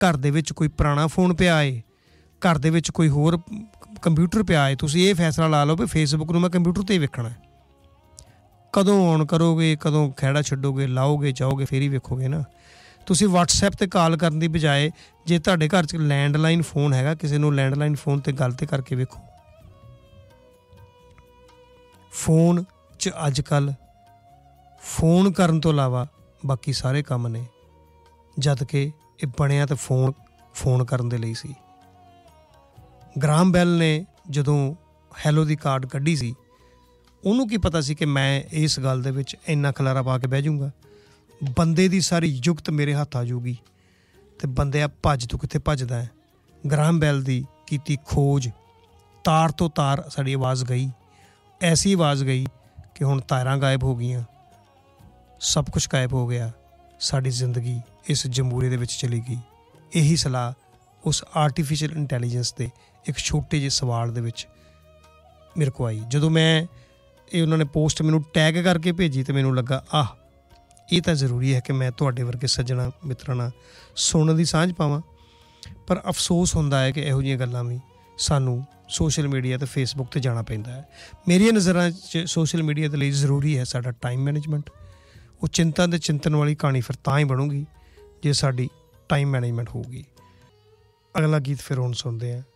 घर दे विच कोई पुराना फोन पिया है, घर दे विच कोई होर कंप्यूटर पिया है, तुसीं ये फैसला ला लो भी फेसबुक नूं मैं कंप्यूटर ते ही वेखणा है। कदों ऑन करोगे, कदों खैड़ा छड्डोगे, लाओगे जाओगे फिर ही वेखोगे ना। तुसीं WhatsApp ते कॉल करन दी बजाए जे तुहाडे घर च लैंडलाइन फोन हैगा, किसी नूं लैंडलाइन फोन ते गल ते करके वेखो। फोन च अजकल फोन करन तो इलावा बाकी सारे काम ने, जद कि ये बनिया तो फोन करन दे लई सी। ग्राहम बैल ने जदों हैलो दी कार्ड कड्ढी सी, ਉਹਨੂੰ ਕੀ ਪਤਾ ਸੀ ਕਿ ਮੈਂ ਇਸ ਗੱਲ ਦੇ ਵਿੱਚ ਇੰਨਾ ਖਲਾਰਾ ਪਾ ਕੇ ਬਹਿ ਜਾਊਂਗਾ। ਬੰਦੇ ਦੀ ਸਾਰੀ ਯੁਕਤ ਮੇਰੇ ਹੱਥ ਆ ਜਾਊਗੀ ਅਤੇ ਬੰਦਿਆ ਭੱਜ ਤੂੰ ਕਿੱਥੇ ਭੱਜਦਾ ਹੈ। ਗ੍ਰਾਹਮ ਬੈਲ ਦੀ ਕੀਤੀ ਖੋਜ, ਤਾਰ ਤੋਂ ਤਾਰ ਸਾਡੀ ਆਵਾਜ਼ ਗਈ, ਐਸੀ ਆਵਾਜ਼ ਗਈ ਕਿ ਹੁਣ ਤਾਰਾਂ ਗਾਇਬ ਹੋ ਗਈਆਂ, ਸਭ ਕੁਛ ਗਾਇਬ ਹੋ ਗਿਆ, ਸਾਡੀ ਜ਼ਿੰਦਗੀ ਇਸ ਜਮੂਰੇ ਦੇ ਵਿੱਚ ਚਲੀ ਗਈ। ਇਹੀ ਸਲਾਹ ਉਸ ਆਰਟੀਫਿਸ਼ੀਅਲ ਇੰਟੈਲੀਜੈਂਸ ਦੇ ਇੱਕ ਛੋਟੇ ਜਿਹੇ ਸਵਾਲ ਦੇ ਵਿੱਚ ਮੇਰੇ ਕੋਲ ਆਈ। ਜਦੋਂ ਮੈਂ ਇਹ ਉਹਨਾਂ ਨੇ ਪੋਸਟ ਮੈਨੂੰ ਟੈਗ ਕਰਕੇ ਭੇਜੀ ਅਤੇ ਮੈਨੂੰ ਲੱਗਾ ਇਹ ਤਾਂ ਜ਼ਰੂਰੀ ਹੈ ਕਿ ਮੈਂ ਤੁਹਾਡੇ ਵਰਗੇ ਸੱਜਣਾ ਮਿੱਤਰਾਂ ਨਾਲ ਸੁਣਨ ਦੀ ਸਾਂਝ ਪਾਵਾਂ। ਪਰ ਅਫਸੋਸ ਹੁੰਦਾ ਹੈ ਕਿ ਇਹੋ ਜਿਹੀਆਂ ਗੱਲਾਂ ਵੀ ਸਾਨੂੰ ਸੋਸ਼ਲ ਮੀਡੀਆ ਅਤੇ ਫੇਸਬੁੱਕ 'ਤੇ ਜਾਣਾ ਪੈਂਦਾ ਹੈ। ਮੇਰੀਆਂ ਨਜ਼ਰਾਂ 'ਚ ਸੋਸ਼ਲ ਮੀਡੀਆ ਦੇ ਲਈ ਜ਼ਰੂਰੀ ਹੈ ਸਾਡਾ ਟਾਈਮ ਮੈਨੇਜਮੈਂਟ। ਉਹ ਚਿੰਤਾ ਅਤੇ ਚਿੰਤਨ ਵਾਲੀ ਕਹਾਣੀ ਫਿਰ ਤਾਂ ਹੀ ਬਣੂਗੀ ਜੇ ਸਾਡੀ ਟਾਈਮ ਮੈਨੇਜਮੈਂਟ ਹੋਊਗੀ। ਅਗਲਾ ਗੀਤ ਫਿਰ ਹੁਣ ਸੁਣਦੇ ਹਾਂ।